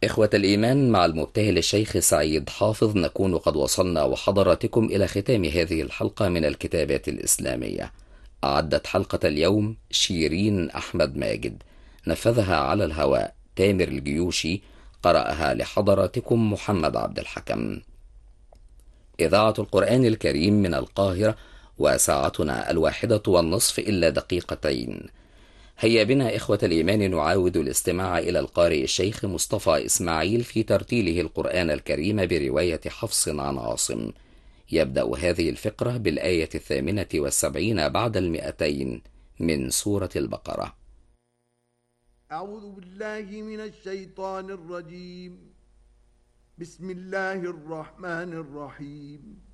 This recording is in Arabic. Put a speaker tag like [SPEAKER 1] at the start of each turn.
[SPEAKER 1] إخوة الإيمان، مع المبتهل الشيخ سعيد حافظ نكون قد وصلنا وحضراتكم إلى ختام هذه الحلقة من الكتابات الإسلامية. أعدت حلقة اليوم شيرين أحمد ماجد، نفذها على الهواء تامر الجيوشي، قرأها لحضراتكم محمد عبد الحكم. إذاعة القرآن الكريم من القاهرة، وساعتنا 1:30 إلا دقيقتين. هيا بنا إخوة الإيمان نعاود الاستماع إلى القارئ الشيخ مصطفى إسماعيل في ترتيله القرآن الكريم برواية حفص عن عاصم. يبدأ هذه الفقرة بالآية 78 بعد 200 من سورة البقرة.
[SPEAKER 2] أعوذ بالله من الشيطان الرجيم. بسم الله الرحمن الرحيم.